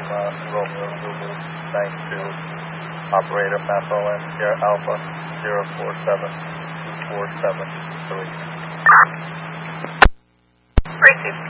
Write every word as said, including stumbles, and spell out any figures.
uh, Romeo Zulu nine two, operator Papa Land Sierra Alpha zero four seven two four seven three. Receive.